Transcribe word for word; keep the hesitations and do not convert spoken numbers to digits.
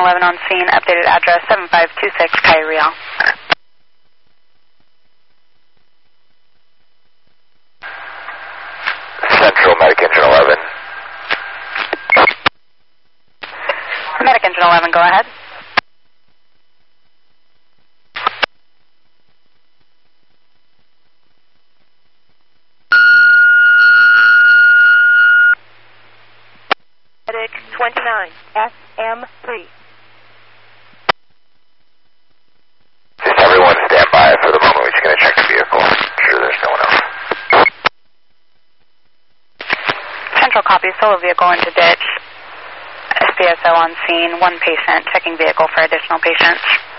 eleven on scene, updated address seven five two six Calle Real. Central Medic Engine eleven. Medic Engine eleven, go ahead. Medic twenty-nine, S M three. Just everyone stand by for the moment. We're just going to check the vehicle. I'm sure there's no one else. Central copy, solo vehicle into ditch. S P S O on scene, one patient, checking vehicle for additional patients.